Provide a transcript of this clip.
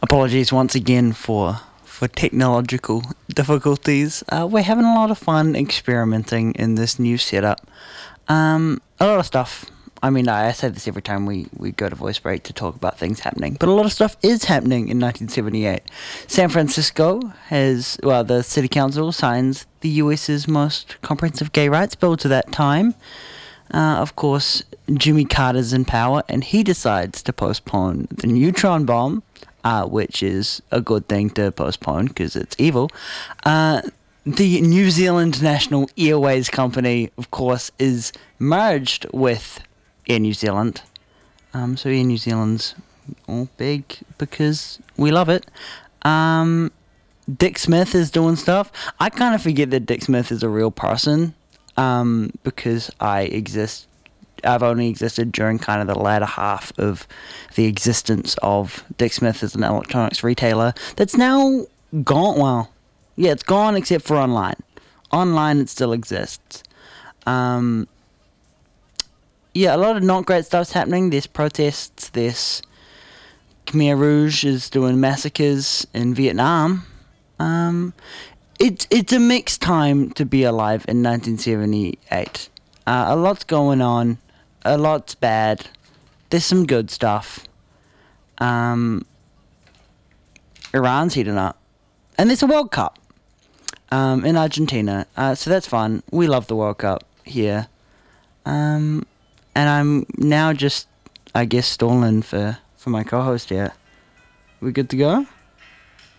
Apologies once again for technological difficulties. We're having a lot of fun experimenting in this new setup. A lot of stuff. I mean, I say this every time we go to voice break to talk about things happening, but a lot of stuff is happening in 1978. San Francisco the city council signs the US's most comprehensive gay rights bill to that time. Of course, Jimmy Carter's in power, and he decides to postpone the neutron bomb, which is a good thing to postpone because it's evil. The New Zealand National Airways Company, of course, is merged with Air New Zealand. So Air New Zealand's all big because we love it. Dick Smith is doing stuff. I kind of forget that Dick Smith is a real person because I've only existed during kind of the latter half of the existence of Dick Smith as an electronics retailer that's now gone. Well, yeah, it's gone except for online. Online, it still exists. Yeah, a lot of not great stuff's happening. There's protests. There's Khmer Rouge is doing massacres in Vietnam. It's a mixed time to be alive in 1978. A lot's going on. A lot's bad. There's some good stuff. Iran's heating up. And there's a World Cup in Argentina. So that's fun. We love the World Cup here. And I'm now just, I guess, stalling for my co-host here. We good to go?